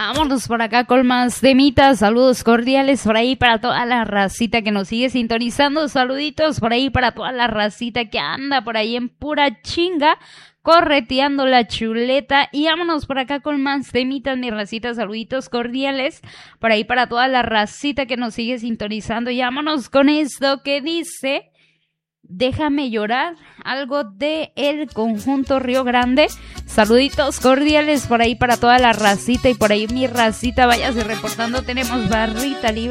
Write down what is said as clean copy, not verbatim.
Vámonos por acá con más temitas, saludos cordiales por ahí para toda la racita que nos sigue sintonizando, saluditos por ahí para toda la racita que anda por ahí en pura chinga, correteando la chuleta, y vámonos por acá con más temitas, mi racita, saluditos cordiales por ahí para toda la racita que nos sigue sintonizando, y vámonos con esto que dice... Déjame llorar, algo de el conjunto Río Grande. Saluditos cordiales por ahí para toda la racita, y por ahí mi racita, váyase reportando, tenemos barrita libre.